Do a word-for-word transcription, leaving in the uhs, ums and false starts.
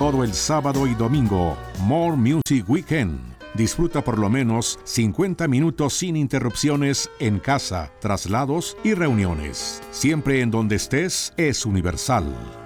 todo el sábado y domingo. More Music Weekend. Disfruta por lo menos cincuenta minutos sin interrupciones en casa, traslados y reuniones. Siempre en donde estés es Universal.